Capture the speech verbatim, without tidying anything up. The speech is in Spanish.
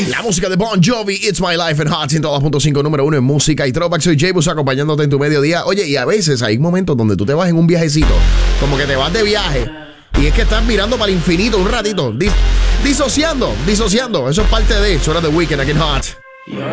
La música de Bon Jovi, It's My Life en Hot ciento dos punto cinco, número uno en música y throwback. Soy J-Bus acompañándote en tu mediodía. Oye, y a veces hay momentos donde tú te vas en un viajecito, como que te vas de viaje y es que estás mirando para el infinito un ratito, dis- disociando, disociando. Eso es parte de Hora de Weekend aquí en Hot.